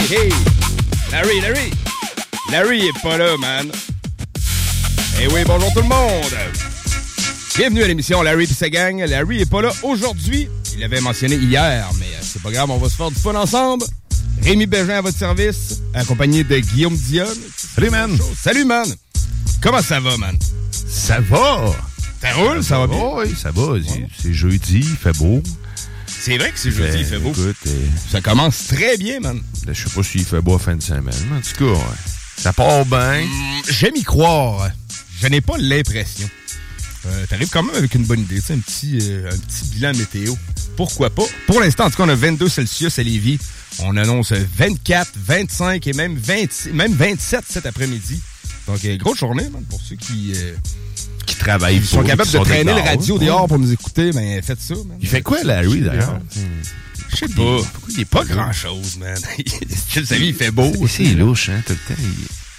Hey! Larry est pas là, man. Eh oui, bonjour tout le monde. Bienvenue à l'émission Larry et sa gang. Larry est pas là aujourd'hui. Il l'avait mentionné hier, mais c'est pas grave, on va se faire du fun ensemble. Rémi Bégin à votre service, accompagné de Guillaume Dionne. Salut, man. Salut, man. Comment ça va, man? Ça va. Ça roule, ça va bien? Oui, ça va. C'est jeudi, il fait beau. C'est vrai que c'est jeudi, il fait beau. Écoute, ça commence très bien, man. Je sais pas s'il fait beau à fin de semaine, mais en tout cas, ouais. Ça part bien. J'aime y croire. Je n'ai pas l'impression. T'arrives quand même avec une bonne idée, un petit bilan météo. Pourquoi pas? Pour l'instant, en tout cas, on a 22 Celsius à Lévis. On annonce 24, 25 et même 27 cet après-midi. Donc, grosse journée, man, pour ceux qui travaillent sont capables de traîner le radio dehors pour nous écouter. Ben, faites ça, man. Il fait quoi, Larry, d'ailleurs? Je sais pas. Pourquoi il est pas grand-chose, man? Tu sais, il fait beau. C'est louche, hein, tout le temps.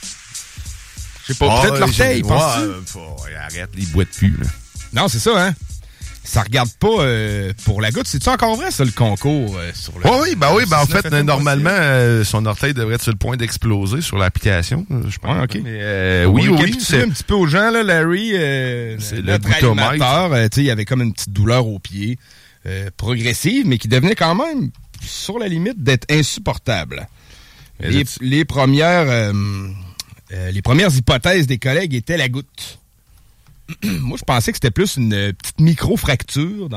Je sais pas, peut-être l'orteil, penses-tu? Arrête, il boite plus, là. Non, c'est ça, hein? Ça regarde pas pour la goutte. C'est-tu encore vrai, ça, le concours sur le... Oui, en fait, normalement, son orteil devrait être sur le point d'exploser sur l'application, je pense. OK. Mais, oui. C'est un petit peu aux gens, là, Larry, c'est notre le animateur, il avait comme une petite douleur au pied, progressive, mais qui devenait quand même sur la limite d'être insupportable. Les premières hypothèses des collègues étaient la goutte. Moi, je pensais que c'était plus une petite micro-fracture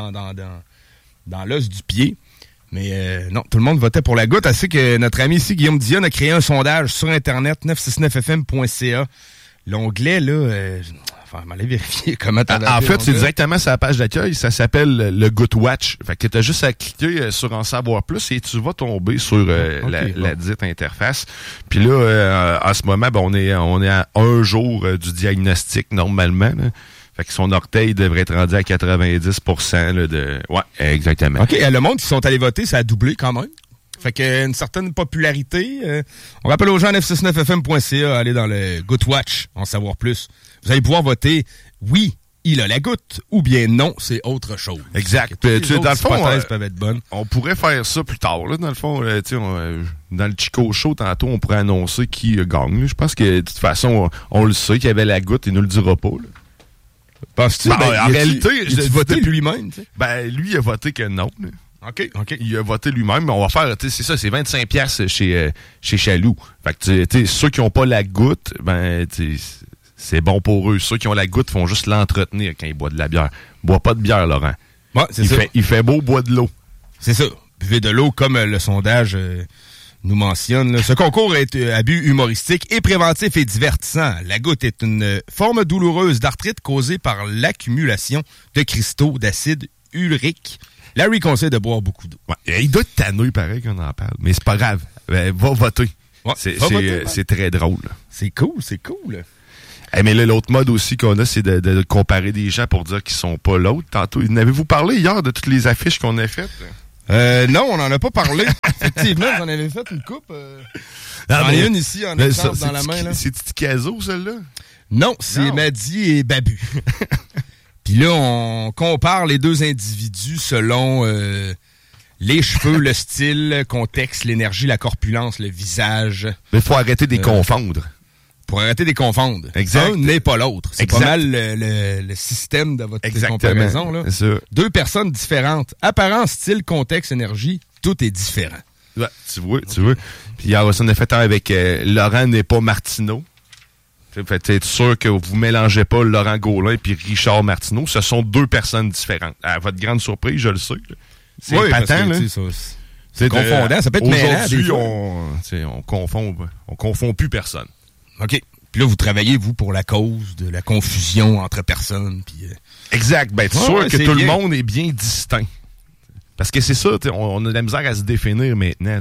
dans l'os du pied. Mais non, tout le monde votait pour la goutte. Ainsi que notre ami ici, Guillaume Dionne, a créé un sondage sur Internet, 969fm.ca. L'onglet, là... Enfin, je m'allais vérifier comment t'as En fait, c'est directement sur la page d'accueil. Ça s'appelle le Good Watch. Fait que t'as juste à cliquer sur En savoir plus et tu vas tomber sur la dite interface. Puis là, en ce moment, on est à un jour du diagnostic normalement. Là. Fait que son orteil devrait être rendu à 90% là, de... Ouais, exactement. OK, le monde qui sont allés voter, ça a doublé quand même. Fait qu'une certaine popularité. On rappelle aux gens 969fm.ca, aller dans le Good Watch, en savoir plus. Vous allez pouvoir voter oui, il a la goutte, ou bien non, c'est autre chose. Exact. Dans le fond, peuvent être bonnes. On pourrait faire ça plus tard. Là, dans le fond, dans le Chico Show, tantôt, on pourrait annoncer qui gagne. Je pense que de toute façon, on le sait qu'il y avait la goutte, il nous le dira pas. Là. Penses-tu? En réalité, il a voté lui-même. T'sais? Lui, il a voté que non. Là. OK. Il a voté lui-même, mais on va faire, c'est ça, c'est 25$ chez Chaloux. Fait que, ceux qui n'ont pas la goutte, c'est bon pour eux. Ceux qui ont la goutte font juste l'entretenir quand ils boivent de la bière. Bois pas de bière, Laurent. Ouais, c'est ça. Il fait beau, bois de l'eau. C'est ça. Buvez de l'eau comme le sondage nous mentionne. Là. Ce concours est à but humoristique et préventif et divertissant. La goutte est une forme douloureuse d'arthrite causée par l'accumulation de cristaux d'acide urique. Larry conseille de boire beaucoup d'eau. Ouais, il doit être tanné, pareil, qu'on en parle. Mais c'est pas grave. Va voter. Ouais, c'est très drôle. C'est cool. Mais là, l'autre mode aussi qu'on a, c'est de comparer des gens pour dire qu'ils sont pas l'autre. Tantôt, n'avez-vous parlé hier de toutes les affiches qu'on a faites? Non, on n'en a pas parlé. Effectivement, j'en avais fait une coupe. J'en ai une ici, en exemple, dans la main. Là. C'est Titi Cazo, celle-là? Non, c'est Maddy et Babu. Puis là, on compare les deux individus selon les cheveux, le style, contexte, l'énergie, la corpulence, le visage. Mais il faut arrêter de les confondre. Pour arrêter de les confondre. Exact. Un n'est pas l'autre. C'est pas mal le système de votre comparaison. Là. C'est ça. Deux personnes différentes. Apparence, style, contexte, énergie, tout est différent. Ouais, tu vois. Puis hier, on a fait un avec Laurent n'est pas Martineau. Fait être sûr que vous mélangez pas Laurent Gaulin et Richard Martineau. Ce sont deux personnes différentes. À votre grande surprise, je le sais. Là. C'est épatant, là. C'est confondant. Ça peut être mêlant. Aujourd'hui, on confond plus personne. OK. Puis là, vous travaillez, vous, pour la cause de la confusion entre personnes. Puis, exact. Ben, c'est sûr que tout le monde est bien distinct. Parce que c'est ça, on a de la misère à se définir maintenant.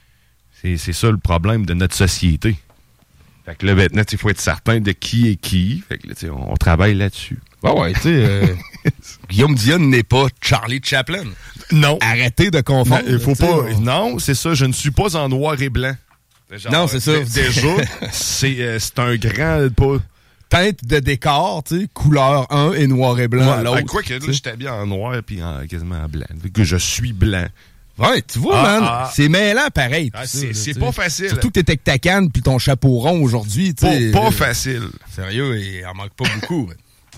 C'est ça le problème de notre société. Fait que là, maintenant, il faut être certain de qui est qui. Fait que là, on travaille là-dessus. Ouais, tu sais, Guillaume Dionne n'est pas Charlie Chaplin. Non. Arrêtez de confondre. Il faut pas. Non, c'est ça. Je ne suis pas en noir et blanc. Genre, non, c'est ça. Déjà, c'est un grand... Teinte de décor, tu sais, couleur 1 et noir et blanc l'autre. Quoi que là, j'étais bien en noir et quasiment en blanc. Vu que je suis blanc. Ouais, tu vois, man, c'est mêlant pareil. C'est pas facile. Surtout que t'es avec ta canne puis ton chapeau rond aujourd'hui. Pas facile. Sérieux, il en manque pas beaucoup.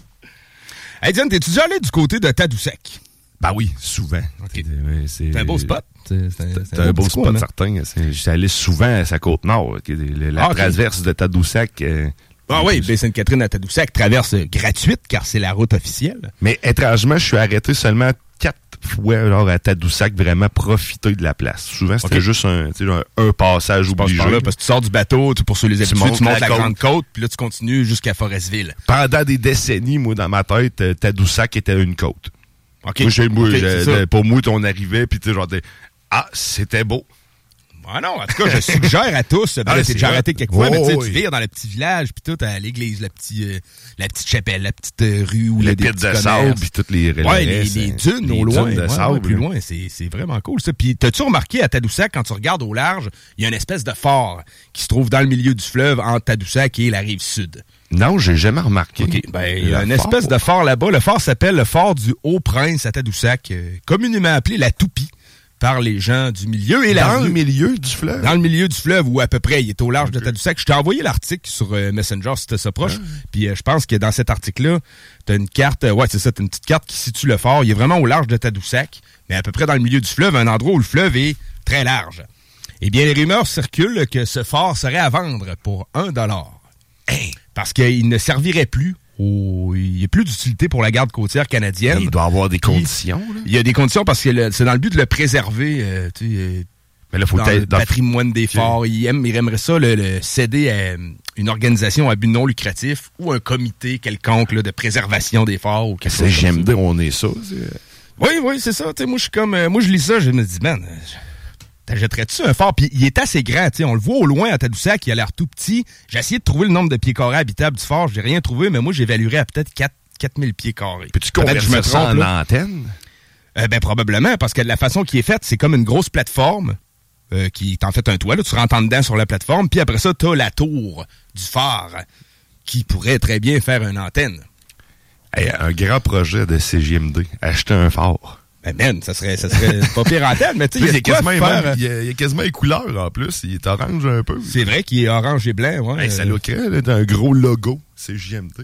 Hey, Diane, t'es-tu déjà allé du côté de Tadoussac? Ben oui, souvent. Okay. C'est un beau spot. C'est un beau spot, certain. J'étais allé souvent à sa Côte-Nord. La traverse de Tadoussac. Oui, Baie-Sainte-Catherine à Tadoussac, traverse gratuite, car c'est la route officielle. Mais étrangement, je suis arrêté seulement 4 fois à Tadoussac, vraiment profiter de la place. Souvent, c'était juste un passage obligé. Là, parce que tu sors du bateau, tu poursuis les habitudes, tu montes la Grande Côte, puis là, tu continues jusqu'à Forestville. Pendant des décennies, moi, dans ma tête, Tadoussac était une côte. Okay. Pour moi, on arrivait, puis tu sais, genre, c'était beau. Ah non, en tout cas, je suggère à tous. T'es déjà arrêté quelques fois, mais tu vires dans le petit village, puis tout, à l'église, la petite chapelle, la petite rue où les pits de sable, puis toutes les les dunes au loin, de sable, plus loin, c'est vraiment cool ça. Puis t'as-tu remarqué à Tadoussac, quand tu regardes au large, il y a une espèce de phare qui se trouve dans le milieu du fleuve entre Tadoussac et la rive sud. Non, j'ai jamais remarqué. Okay. Il y a une espèce de phare là-bas. Le phare s'appelle le phare du Haut-Prince à Tadoussac, communément appelé la Toupie par les gens du milieu et dans le milieu du fleuve. Dans le milieu du fleuve, ou à peu près. Il est au large de Tadoussac. Je t'ai envoyé l'article sur Messenger si t'as ça proche. Puis je pense que dans cet article-là, t'as une carte. Ouais, c'est ça, t'as une petite carte qui situe le phare. Il est vraiment au large de Tadoussac, mais à peu près dans le milieu du fleuve, un endroit où le fleuve est très large. Eh bien, les rumeurs circulent que ce phare serait à vendre pour $1. Parce qu'il ne servirait plus. Il n'y a plus d'utilité pour la garde côtière canadienne. Mais il doit y avoir des conditions. Il y a des conditions parce que c'est dans le but de le préserver. Mais là, faut dans le patrimoine des forts. Il aimerait ça le céder à une organisation à but non lucratif ou un comité quelconque de préservation des forts. C'est GMD, on est ça. Oui, c'est ça. Moi, je suis comme. Moi, je lis ça, je me dis, man. T'achèterais-tu un fort? Puis il est assez grand, tu sais. On le voit au loin à Tadoussac, il a l'air tout petit. J'ai essayé de trouver le nombre de pieds carrés habitables du fort. J'ai rien trouvé, mais moi, j'évaluerais à peut-être 4000 pieds carrés. Peux-tu convertir ça en antenne? Probablement, parce que la façon qui est faite, c'est comme une grosse plateforme qui est en fait un toit. Là, tu rentres dedans sur la plateforme, puis après ça, t'as la tour du phare qui pourrait très bien faire une antenne. Hey, un grand projet de CJMD. Acheter un phare. Ben man, ça serait pas pire en tête, mais tu sais, il y a quasiment les couleurs en plus. Il est orange un peu. C'est vrai qu'il est orange et blanc, ouais. Hey, ça lookerait d'un gros logo. C'est JMD.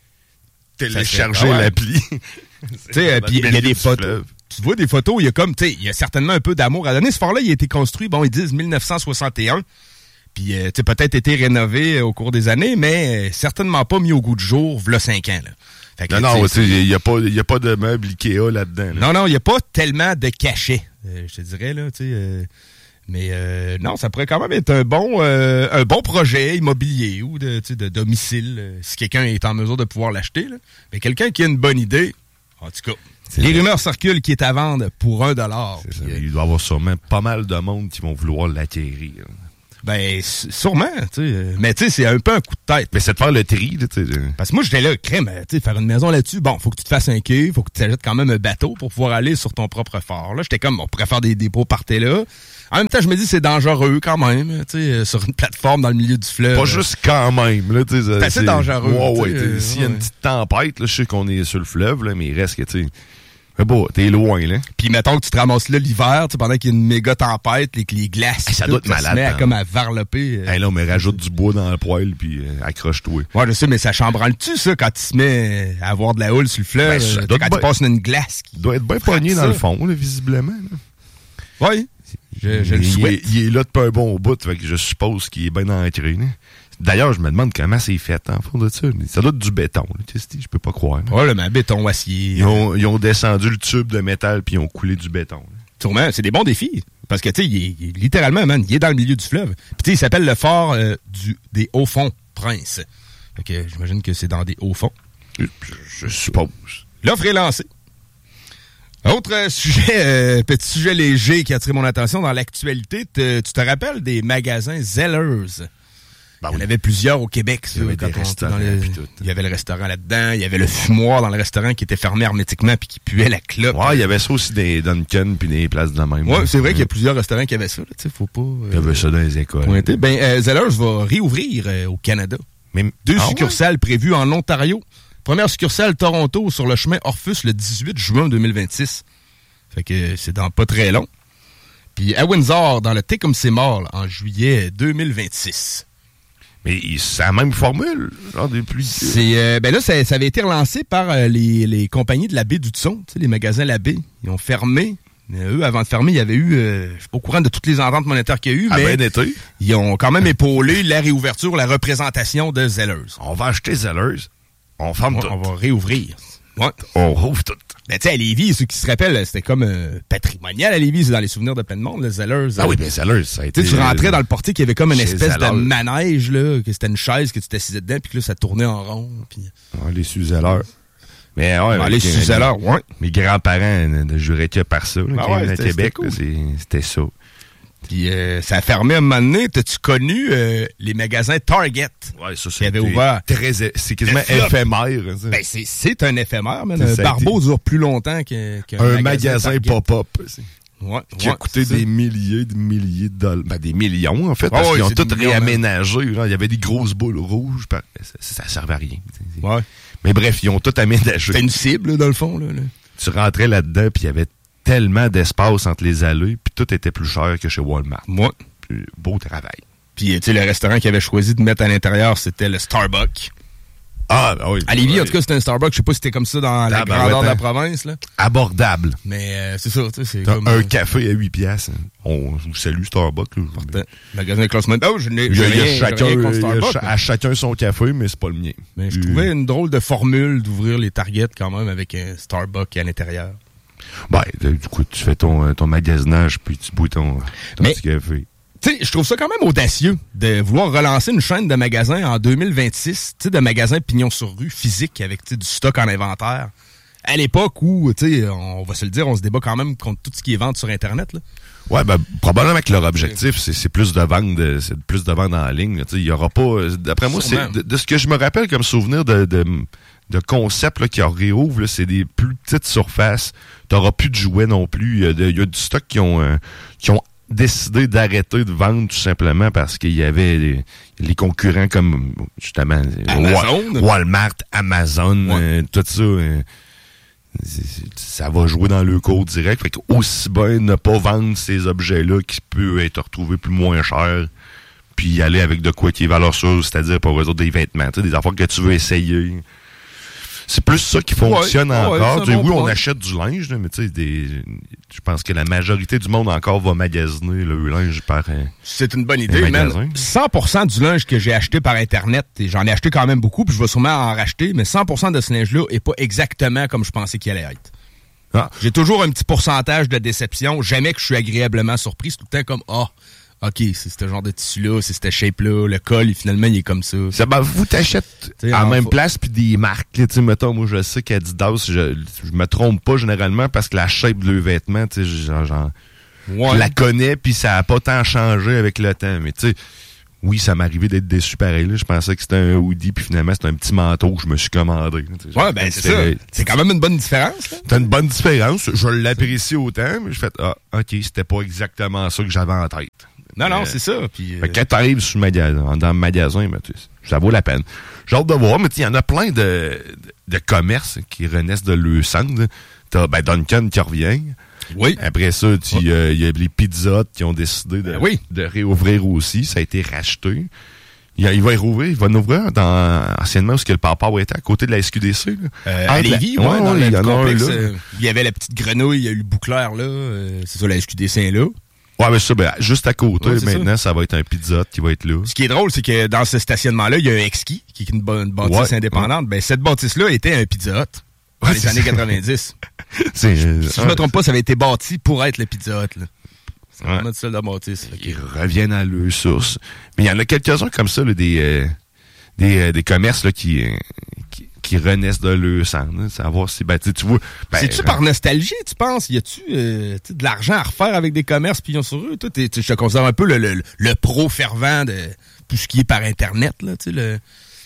Télécharger l'appli. Tu sais, puis il y a des photos. Tu vois des photos, il y a comme, tu sais, il y a certainement un peu d'amour à donner. Ce phare-là, il a été construit, ils disent 1961. Puis, tu sais, peut-être été rénové au cours des années, mais certainement pas mis au goût du jour, v'là 5 ans, là. Que, non, il n'y a pas de meubles Ikea là-dedans. Là. Non, il n'y a pas tellement de cachets, je te dirais, là, tu sais. Mais non, ça pourrait quand même être un bon projet immobilier ou de domicile, si quelqu'un est en mesure de pouvoir l'acheter. Là. Mais quelqu'un qui a une bonne idée, en tout cas, les rumeurs circulent qui est à vendre pour $1. Il doit y avoir sûrement pas mal de monde qui vont vouloir l'acquérir. Ben, sûrement, tu sais. Mais tu sais, c'est un peu un coup de tête. Mais c'est de faire le tri, tu sais. Parce que moi, j'étais là, crème, tu sais, faire une maison là-dessus. Bon, faut que tu te fasses un quai, faut que tu t'achètes quand même un bateau pour pouvoir aller sur ton propre phare. Là, j'étais comme, on pourrait faire des dépôts partés là. En même temps, je me dis, c'est dangereux quand même, tu sais, sur une plateforme dans le milieu du fleuve. Pas juste quand même, là, tu sais. C'est assez dangereux. Ouais, s'il y a une petite tempête, là, je sais qu'on est sur le fleuve, là, mais il reste que, tu sais. Bon, t'es loin, là. Puis mettons que tu te ramasses là l'hiver, tu sais, pendant qu'il y a une méga tempête, les glaces, ça doit être malade. Se met comme à varloper. Là, on me rajoute du bois dans le poêle, puis accroche-toi. Ouais, je sais, mais ça chambranle-tu, ça, quand il se met à avoir de la houle sur le fleuve, quand tu passes une glace qui doit être bien pogné dans le fond, là, visiblement. Là. Oui, je le souhaite. Il est là depuis un bon bout, fait que je suppose qu'il est bien ancré, là. D'ailleurs, je me demande comment c'est fait, en fond de ça. Ça doit être du béton, là, je peux pas croire. Oh, là, mais béton, acier. Ils ont descendu le tube de métal puis ils ont coulé du béton. Là. Sûrement, c'est des bons défis. Parce que, tu sais, il est littéralement, man, il est dans le milieu du fleuve. Puis, tu sais, il s'appelle le phare des Hauts-Fonds Prince. Fait que j'imagine que c'est dans des hauts-fonds. Je suppose. L'offre est lancée. Autre sujet, petit sujet léger qui a attiré mon attention dans l'actualité. Tu te rappelles des magasins Zellers? Il y en avait plusieurs au Québec. Il y avait des restaurants il y avait le restaurant là-dedans. Il y avait le fumoir dans le restaurant qui était fermé hermétiquement puis qui puait la clope. Ouais, il y avait ça aussi des Dunkin' puis des places de même. Ouais, c'est vrai qu'il y a plusieurs restaurants qui avaient ça. Tu sais, faut pas... il y avait ça dans les écoles. Pointer. Zellers va réouvrir au Canada. Même 2 succursales prévues en Ontario. Première succursale, Toronto, sur le chemin Orpheus, le 18 juin 2026. Fait que c'est dans pas très long. Puis à Windsor, dans le Tecumseh Mall, en juillet 2026. Mais c'est la même formule, genre des plus... Ben là, ça avait été relancé par les compagnies de la baie d'Hudson, tu sais, les magasins La Baie. Ils ont fermé. Mais eux, avant de fermer, il y avait eu... je suis pas au courant de toutes les ententes monétaires qu'il y a eu, mais ils ont quand même épaulé la réouverture, la représentation de Zellers. On va acheter Zellers, on ferme tout. On va réouvrir. Ouais. On rouvre tout. Ben, tu sais, à Lévis, ceux qui se rappellent, c'était comme patrimonial à Lévis, c'est dans les souvenirs de plein de monde, le Zellers. Ah oui, mais Zellers, ça a été... Tu rentrais dans le portique, il y avait comme une espèce de manège, là, que c'était une chaise que tu t'assisais dedans, puis que là, ça tournait en rond. Puis... Ouais, les sous-Zellers. Mais ouais, les sous-Zellers, ouais. Mes grands-parents ne juraient que par ça, là, quand à Québec, cool. C'était ça. Puis ça a fermé à un moment donné. T'as-tu connu les magasins Target? Ouais, ça, c'est ouvert. C'est quasiment éphémère. Ça. Ben, c'est un éphémère, man. Un barbeau dure plus longtemps qu'un magasin pop-up. Ouais, qui a coûté des milliers de dollars. Ben, des millions, en fait, parce qu'ils ont tout réaménagé. Genre, il y avait des grosses boules rouges. Ça servait à rien. Ouais. Mais bref, ils ont tout aménagé. C'était une cible, là, dans le fond. Là. Tu rentrais là-dedans, puis il y avait tellement d'espace entre les allées, puis tout était plus cher que chez Walmart. Ouais. Puis, beau travail. Puis, tu sais, le restaurant qu'ils avaient choisi de mettre à l'intérieur, c'était le Starbucks. Ah, ben oui. À Lévis, en tout cas, c'était un Starbucks. Je sais pas si c'était comme ça dans la grandeur de la province, là. Abordable. Mais c'est ça, tu sais, c'est comme... Un café à 8 piastres. On vous salue, Starbucks. Là. Magasin de classement. Oh, à chacun son café, mais c'est pas le mien. Mais je trouvais une drôle de formule d'ouvrir les Target quand même avec un Starbucks à l'intérieur. Ben, du coup, tu fais ton magasinage, puis tu bois ton petit café. Tu sais, je trouve ça quand même audacieux de vouloir relancer une chaîne de magasins en 2026, tu sais, de magasins pignon sur rue, physique, avec du stock en inventaire. À l'époque où, tu sais, on va se le dire, on se débat quand même contre tout ce qui est vente sur Internet, là. Ouais, ben, probablement que leur objectif, c'est plus de vendre en ligne. Il y aura pas... D'après moi, c'est de ce que je me rappelle comme souvenir de concept là, qui réouvre, c'est des plus petites surfaces. T'auras plus de jouets non plus. Il y a du stock qui ont décidé d'arrêter de vendre tout simplement parce qu'il y avait les concurrents comme justement Walmart, Amazon, tout ça. Ça va jouer dans le code direct. Fait que aussi bien ne pas vendre ces objets-là qui peuvent être retrouvés plus moins cher, puis y aller avec de quoi qui est valeur sûre, c'est-à-dire pour eux autres des vêtements, des affaires que tu veux essayer. C'est plus ça qui fonctionne encore. On achète du linge, mais tu sais, je pense que la majorité du monde encore va magasiner le linge par c'est une bonne idée, man. 100% du linge que j'ai acheté par Internet, et j'en ai acheté quand même beaucoup, puis je vais sûrement en racheter, mais 100% de ce linge-là est pas exactement comme je pensais qu'il allait être. Ah. J'ai toujours un petit pourcentage de déception. Jamais que je suis agréablement surpris. C'est tout le temps comme, OK, c'est ce genre de tissu-là, c'est cette shape-là, le col, finalement, il est comme ça. Vous t'achètes en même place, puis des marques. Tu sais, mettons, moi, je sais qu'Adidas, je me trompe pas généralement parce que la shape de leurs vêtements, tu sais, je la connais, puis ça a pas tant changé avec le temps. Mais tu sais, oui, ça m'est arrivé d'être déçu pareil. Là. Je pensais que c'était un hoodie, puis finalement, c'était un petit manteau que je me suis commandé. Ouais, ben c'est ça. C'est quand même une bonne différence. Là. C'est une bonne différence. Je l'apprécie autant, mais je fais OK, c'était pas exactement ça que j'avais en tête. Non, c'est ça. Puis, quand t'arrives dans le magasin, ben, ça vaut la peine. J'ai hâte de voir, mais il y en a plein de commerces qui renaissent de leur centre. T'as Duncan qui revient. Oui. Après ça, il y a les Pizza qui ont décidé de réouvrir aussi. Ça a été racheté. Il va en ouvrir anciennement où le papa était à côté de la SQDC. À Lévis, dans le complexe. Il y avait la petite grenouille, il y a eu le boucleur là. C'est ça, la SQDC est là. Ouais, mais ça, juste à côté, maintenant, ça va être un Pizza qui va être là. Ce qui est drôle, c'est que dans ce stationnement-là, il y a un Exki, qui est une bâtisse indépendante. Ben, cette bâtisse-là était un Pizza Hut dans les années 90. Si je me trompe pas, ça avait été bâti pour être le Pizza Hut, là. C'est vraiment notre seul de bâtisse. Ils reviennent à leur source. Mais il y en a quelques-uns comme ça, là, des commerces, là, qui renaissent de leur sang. Savoir si, tu vois. C'est-tu par nostalgie, tu penses? Y a-tu de l'argent à refaire avec des commerces pignon sur rue? Toi, je te considère un peu le pro fervent de tout ce qui est par Internet, là, tu sais,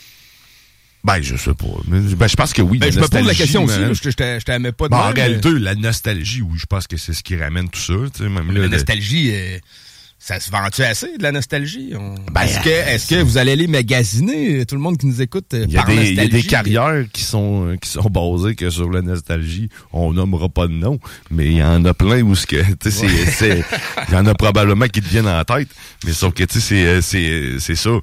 je sais pas. Je pense que oui. Je me pose la question aussi, je t'aimais pas de en réalité, la nostalgie, oui, je pense que c'est ce qui ramène tout ça. Même la nostalgie, Ça se vend-tu assez, de la nostalgie? Est-ce que vous allez aller magasiner, tout le monde qui nous écoute, par nostalgie? Il y a des carrières qui sont basées que sur la nostalgie. On nommera pas de nom, mais il y en a plein où il y en a probablement qui te viennent en tête. Mais sauf que, tu sais, c'est ça.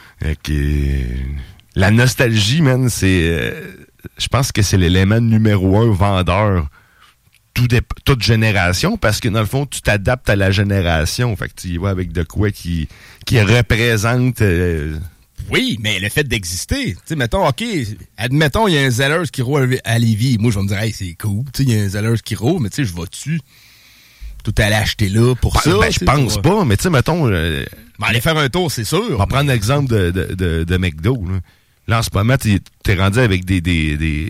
La nostalgie, man, je pense que c'est l'élément numéro 1 vendeur toute génération, parce que dans le fond, tu t'adaptes à la génération. Fait que tu y vas avec de quoi qui représente... Oui, mais le fait d'exister, tu sais, mettons, OK, admettons, il y a un Zellers qui roule à Lévis. Moi, je vais me dire, hey, c'est cool. Tu sais, il y a un Zellers qui roule, mais tu sais, je vais-tu tout aller acheter là pour ça? Ben, je pense pas, mais tu sais, mettons... aller faire un tour, c'est sûr. On va prendre l'exemple de McDo, là. Là, en ce moment, t'es rendu avec des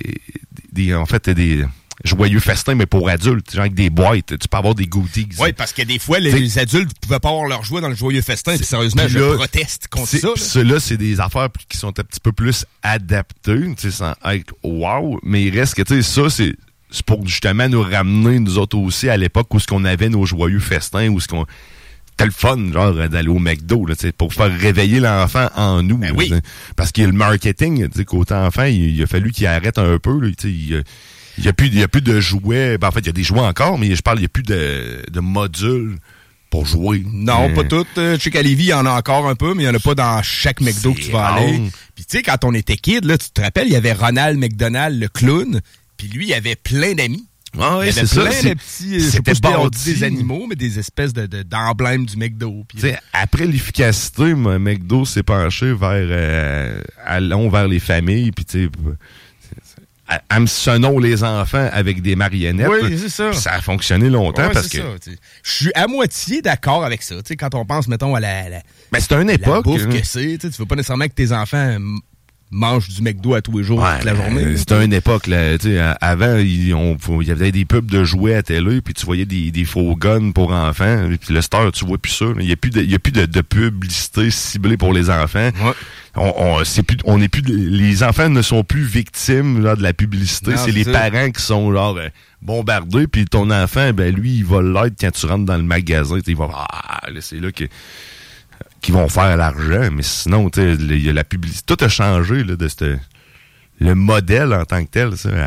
joyeux festins, mais pour adultes, genre avec des boîtes. Tu peux avoir des goodies. Oui, parce que des fois, les adultes ne pouvaient pas avoir leur joie dans le joyeux festin. Puis sérieusement, je proteste contre ça. Ceux-là, c'est des affaires qui sont un petit peu plus adaptées, sans être wow, mais il reste que, tu sais, ça, c'est pour justement nous ramener, nous autres aussi, à l'époque où on avait nos joyeux festins, où c'était le fun, genre, d'aller au McDo, là, pour faire réveiller l'enfant en nous. Ben oui. Parce que le marketing, côté enfant, il a fallu qu'il arrête un peu, là, il y a plus de jouets. Ben, en fait, il y a des jouets encore, mais il y a plus de modules pour jouer. Non, pas toutes. Je sais qu'à Lévis, il y en a encore un peu, mais il n'y en a pas dans chaque McDo que tu vas aller. Puis tu sais, quand on était kid, là, tu te rappelles, il y avait Ronald McDonald, le clown, puis lui, il avait plein d'amis. Ah oui, c'est ça. Plein de petits, c'était pas des animaux, mais des espèces d'emblèmes du McDo. Puis, après l'efficacité, McDo s'est penché vers les familles, puis tu sais, hameçonnons les enfants avec des marionnettes. Oui, c'est ça. Ça a fonctionné longtemps parce que... Je suis à moitié d'accord avec ça. T'sais, quand on pense, mettons, à ben, c'est une époque. La bouffe que c'est. Tu veux pas nécessairement que tes enfants mangent du McDo à tous les jours toute la journée. C'était une époque. Là, avant, il y avait des pubs de jouets à télé, puis tu voyais des faux guns pour enfants. Puis le star, tu vois plus ça. Il y a plus de publicité ciblée pour les enfants. Ouais. Les enfants ne sont plus victimes là, de la publicité. Non, c'est les parents qui sont genre bombardés, puis ton enfant, ben lui, il va l'être quand tu rentres dans le magasin. Il va c'est là qu'ils vont faire l'argent, mais sinon, tu sais, il y a la publicité. Tout a changé là, le modèle en tant que tel. Ça,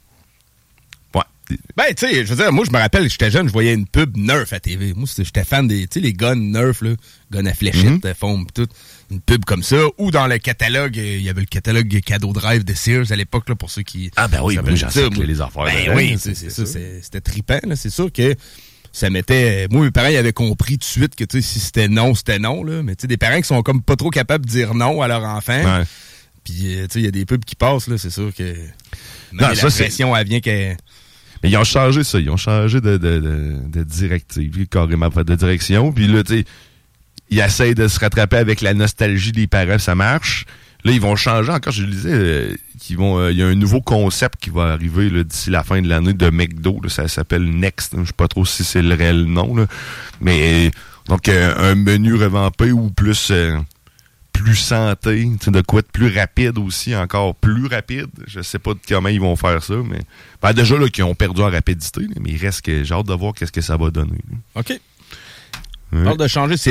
Ben, tu sais, je veux dire, moi, je me rappelle, j'étais jeune, je voyais une pub Nerf à TV. Moi, j'étais fan des, tu sais, les guns Nerf, là, guns à fléchettes, foam, tout. Une pub comme ça. Ou dans le catalogue, il y avait le catalogue cadeau drive de Sears à l'époque, là, pour ceux qui... Ah, ben oui, j'en sais les affaires. Ben oui, c'est ça. C'était trippant, là. C'est sûr que ça mettait... Moi, mes parents, ils avaient compris tout de suite que, tu sais, si c'était non, là. Mais, tu sais, des parents qui sont comme pas trop capables de dire non à leur enfant. Ouais. Puis, tu sais, il y a des pubs qui passent, là. C'est sûr que... Non, la pression, elle vient que... Mais ils ont changé ça. Ils ont changé de directive, carrément de direction. Puis là, tu sais, ils essayent de se rattraper avec la nostalgie des parents. Ça marche. Là, ils vont changer encore. Je le disais, il y a un nouveau concept qui va arriver là, d'ici la fin de l'année de McDo. Là, ça s'appelle Next. Je sais pas trop si c'est le réel nom. Là. Mais donc, un menu revampé ou plus santé, de quoi de plus rapide aussi, encore plus rapide. Je sais pas comment ils vont faire ça, mais ben déjà là qu'ils ont perdu en rapidité, mais il reste que j'ai hâte de voir qu'est-ce que ça va donner. OK. Hâte de changer, c'est